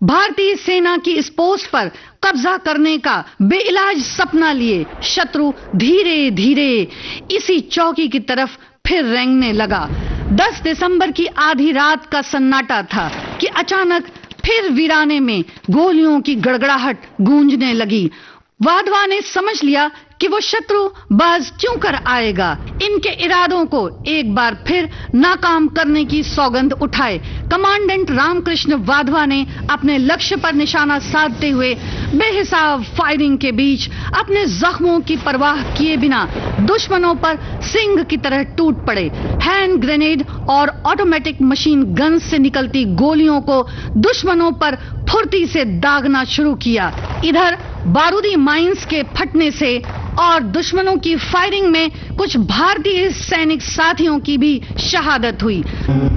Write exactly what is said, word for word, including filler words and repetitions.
भारतीय सेना की इस पोस्ट पर कब्जा करने का बेइलाज सपना लिए शत्रु धीरे धीरे इसी चौकी की तरफ फिर रेंगने लगा। दस दिसंबर की आधी रात का सन्नाटा था कि अचानक फिर वीराने में गोलियों की गड़गड़ाहट गूंजने लगी। वाधवा ने समझ लिया कि वो शत्रु बाज क्यों कर आएगा। इनके इरादों को एक बार फिर नाकाम करने की सौगंध उठाए कमांडेंट रामकृष्ण वाधवा ने अपने लक्ष्य पर निशाना साधते हुए बेहिसाब फायरिंग के बीच अपने जख्मों की परवाह किए बिना दुश्मनों पर सिंह की तरह टूट पड़े। हैंड ग्रेनेड और ऑटोमेटिक मशीन गन से निकलती गोलियों को दुश्मनों पर फुर्ती से दागना शुरू किया। इधर बारूदी माइंस के फटने से और दुश्मनों की फायरिंग में कुछ भारतीय सैनिक साथियों की भी शहादत हुई।